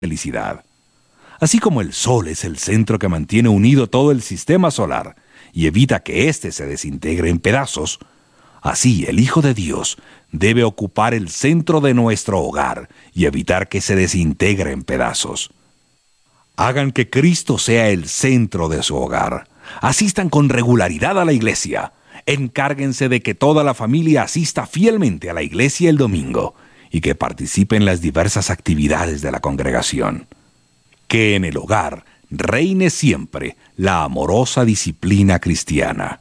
felicidad. Así como el Sol es el centro que mantiene unido todo el sistema solar y evita que éste se desintegre en pedazos, así el Hijo de Dios debe ocupar el centro de nuestro hogar y evitar que se desintegre en pedazos. Hagan que Cristo sea el centro de su hogar. Asistan con regularidad a la iglesia. Encárguense de que toda la familia asista fielmente a la iglesia el domingo y que participe en las diversas actividades de la congregación. Que en el hogar reine siempre la amorosa disciplina cristiana.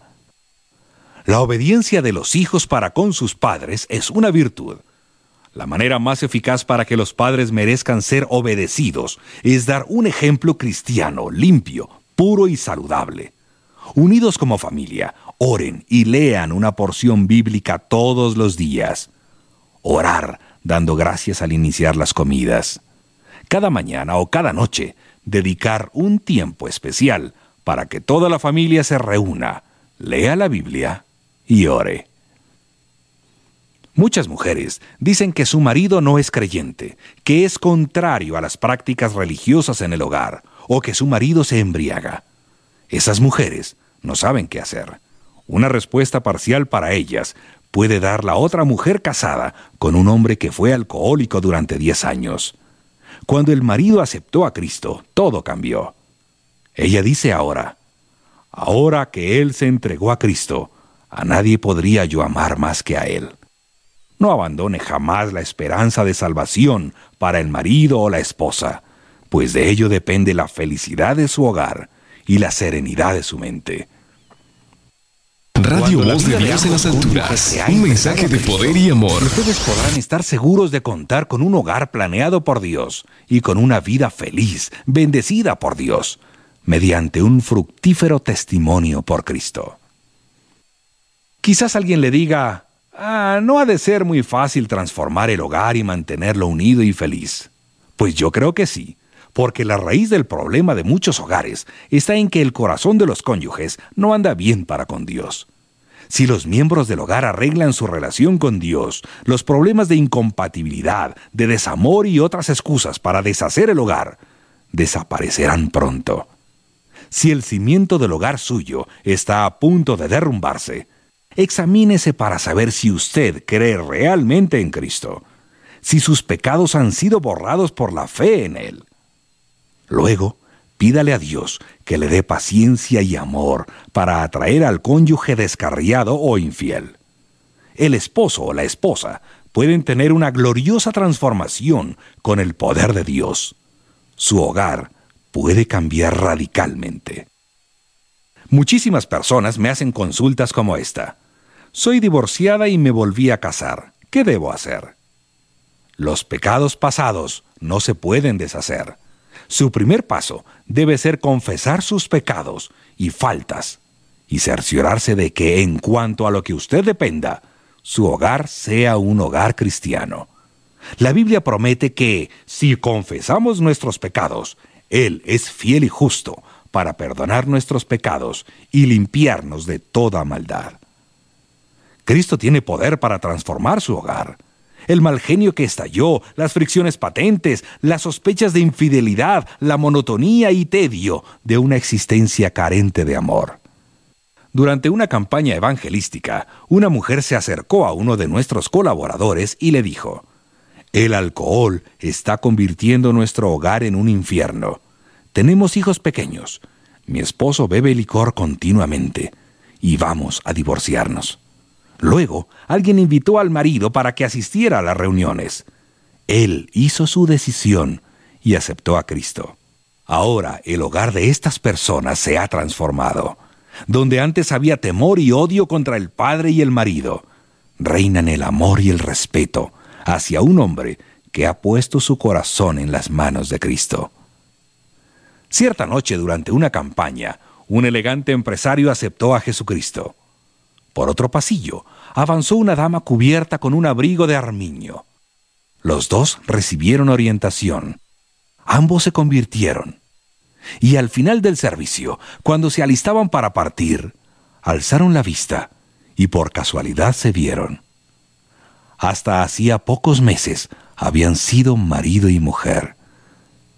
La obediencia de los hijos para con sus padres es una virtud. La manera más eficaz para que los padres merezcan ser obedecidos es dar un ejemplo cristiano, limpio, puro y saludable. Unidos como familia, oren y lean una porción bíblica todos los días. Orar, dando gracias al iniciar las comidas. Cada mañana o cada noche, dedicar un tiempo especial para que toda la familia se reúna, lea la Biblia y ore. Muchas mujeres dicen que su marido no es creyente, que es contrario a las prácticas religiosas en el hogar, o que su marido se embriaga. Esas mujeres no saben qué hacer. Una respuesta parcial para ellas puede dar la otra mujer casada con un hombre que fue alcohólico durante 10 años. Cuando el marido aceptó a Cristo, todo cambió. Ella dice ahora que él se entregó a Cristo, a nadie podría yo amar más que a él. No abandone jamás la esperanza de salvación para el marido o la esposa, pues de ello depende la felicidad de su hogar y la serenidad de su mente. Radio Voz de Dios en las alturas. Un mensaje de poder y amor. Ustedes podrán estar seguros de contar con un hogar planeado por Dios y con una vida feliz, bendecida por Dios, mediante un fructífero testimonio por Cristo. Quizás alguien le diga, no ha de ser muy fácil transformar el hogar y mantenerlo unido y feliz. Pues yo creo que sí, porque la raíz del problema de muchos hogares está en que el corazón de los cónyuges no anda bien para con Dios. Si los miembros del hogar arreglan su relación con Dios, los problemas de incompatibilidad, de desamor y otras excusas para deshacer el hogar desaparecerán pronto. Si el cimiento del hogar suyo está a punto de derrumbarse, examínese para saber si usted cree realmente en Cristo, si sus pecados han sido borrados por la fe en Él. Luego, pídale a Dios que le dé paciencia y amor para atraer al cónyuge descarriado o infiel. El esposo o la esposa pueden tener una gloriosa transformación con el poder de Dios. Su hogar puede cambiar radicalmente. Muchísimas personas me hacen consultas como esta. Soy divorciada y me volví a casar. ¿Qué debo hacer? Los pecados pasados no se pueden deshacer. Su primer paso debe ser confesar sus pecados y faltas y cerciorarse de que, en cuanto a lo que usted dependa, su hogar sea un hogar cristiano. La Biblia promete que, si confesamos nuestros pecados, Él es fiel y justo para perdonar nuestros pecados y limpiarnos de toda maldad. Cristo tiene poder para transformar su hogar. El mal genio que estalló, las fricciones patentes, las sospechas de infidelidad, la monotonía y tedio de una existencia carente de amor. Durante una campaña evangelística, una mujer se acercó a uno de nuestros colaboradores y le dijo: «El alcohol está convirtiendo nuestro hogar en un infierno. Tenemos hijos pequeños. Mi esposo bebe licor continuamente y vamos a divorciarnos». Luego, alguien invitó al marido para que asistiera a las reuniones. Él hizo su decisión y aceptó a Cristo. Ahora, el hogar de estas personas se ha transformado. Donde antes había temor y odio contra el padre y el marido, reinan el amor y el respeto hacia un hombre que ha puesto su corazón en las manos de Cristo. Cierta noche, durante una campaña, un elegante empresario aceptó a Jesucristo. Por otro pasillo, avanzó una dama cubierta con un abrigo de armiño. Los dos recibieron orientación. Ambos se convirtieron. Y al final del servicio, cuando se alistaban para partir, alzaron la vista y por casualidad se vieron. Hasta hacía pocos meses habían sido marido y mujer.